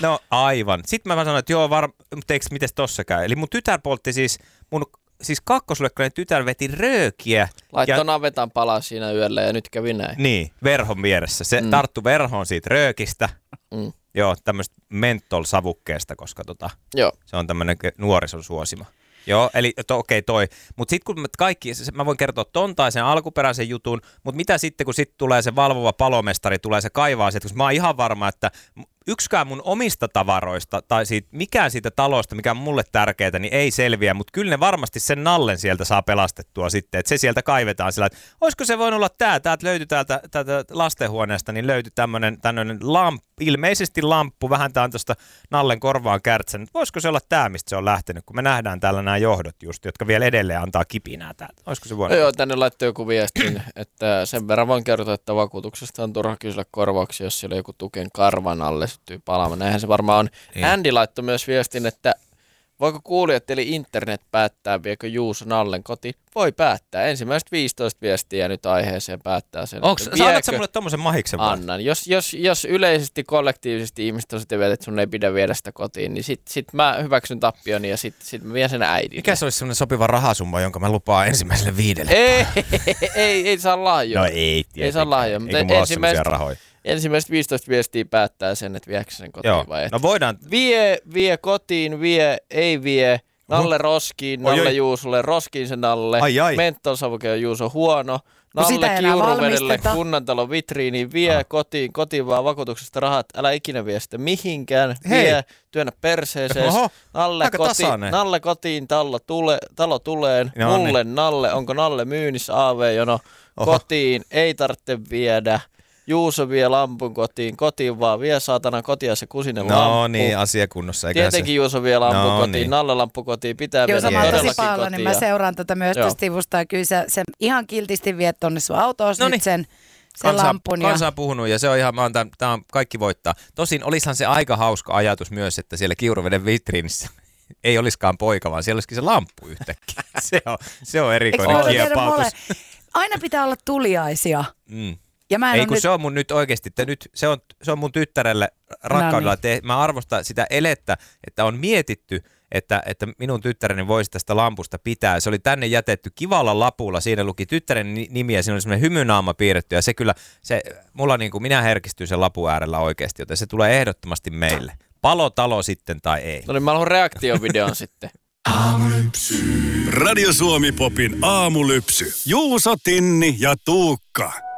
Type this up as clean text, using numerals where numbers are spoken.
No aivan. Sitten mä sanoin, että joo, mutta eikö mites tossa käy? Eli mun tytär poltti siis kakkosluokkainen tytär veti röökiä. Laittoi navetan palaa siinä yöllä ja nyt kävi näin. Niin, verhon vieressä. Se tarttu verhoon siitä röökistä. Joo, tämmöistä mentol-savukkeesta, koska se on tämmöinen nuorison suosima. Joo, eli okei toi. Mutta sitten kun mä voin kertoa ton tai sen alkuperäisen jutun, mutta mitä sitten, kun sitten tulee se valvova palomestari, tulee se kaivaa sieltä, koska mä oon ihan varma, että yksikään mun omista tavaroista tai mikään siitä talosta, mikä on mulle tärkeää, niin ei selviä, mutta kyllä ne varmasti sen nallen sieltä saa pelastettua sitten, että se sieltä kaivetaan sillä, että olisiko se voinut olla täältä löytyi täältä lastenhuoneesta, niin löytyi tämmöinen ilmeisesti lamppu, vähän tämän tuosta nallen korvaan kärtsän, voisiko se olla tämä, mistä se on lähtenyt, kun me nähdään täällä nämä johdot just, jotka vielä edelleen antaa kipinää täältä, olisiko se voinut? Joo, tänne laittoi joku viestin, että sen verran voin kertoa, että vakuutuksesta on turha kysyä korvauksia, jos siellä joku tuken karvan alle syttyy palaamaan. Näinhän se varmaan on. Niin. Andy laittoi myös viestin, että voiko kuulijat eli internet päättää, viekö Juuso nallen kotiin? Voi päättää. Ensimmäiset 15 viestiä nyt aiheeseen päättää sen. Saanat sä mulle tommosen mahiksen vai? Annan. Jos yleisesti, kollektiivisesti ihmiset on sitä mieltä, että sun ei pidä viedä sitä kotiin, niin sit mä hyväksyn tappioni ja sit mä vien sen äidille. Mikä se olisi semmoinen sopiva rahasumma, jonka mä lupaan ensimmäiselle 5? Ei saa lahjoa. No ei tietenkään. Ei saa lahjoa. Eikä mulla ole semmoisia rahoja. Ensimmäiset 15 viestiä päättää sen, että viekö sen kotiin. Joo. Vai et. No voidaan. Vie kotiin, ei vie. Nalle roskiin, Nalle Juusolle, roskiin se Nalle. Mentolsavuke on Juuso huono. Nalle Kiuruvedelle, kunnantalon vitriiniin, vie kotiin vaan vakuutuksesta rahat. Älä ikinä vie sitä mihinkään. Vie, työnnä perseeseen. Nalle kotiin, talo tuleen. No, mulle niin. Nalle, onko Nalle myynnissä AV-jono? Kotiin, ei tarvitse viedä. Juuso vie lampun kotiin vaan, vie saatana kotia se kusinen lampu. No niin, asia kunnossa. Tietenkin Juuso vie lampun kotiin, niin. Nalle lamppu kotiin, pitää viedä todellakin kotiin. Niin mä seuraan tätä myös tästä sivusta ja kyllä se ihan kiltisti vie tonne sun autoon nyt sen lampun. Kansa on puhunut ja se on ihan, tämä on kaikki voittaa. Tosin olisihan se aika hauska ajatus myös, että siellä Kiuruveden vitriinissä ei olisikaan poika, vaan siellä olisikin se lamppu yhtäkkiä. Se on erikoinen kiepautus. Aina pitää olla tuliaisia. Ei kun se on mun nyt oikeasti, että nyt se on mun tyttärelle rakkaudella. Mä arvostan sitä elettä, että on mietitty, että minun tyttäreni voisi tästä lampusta pitää. Se oli tänne jätetty kivalla lapulla, siinä luki tyttären nimi ja siinä oli semmoinen hymynaama piirretty ja se kyllä, mulla niin kuin minä herkistyy sen lapun äärellä oikeasti, joten se tulee ehdottomasti meille. Palotalo sitten tai ei. No niin, mä haluan reaktiovideon sitten. Aamulypsy. Radio Suomi Popin aamulypsy. Juuso, Tinni ja Tuukka.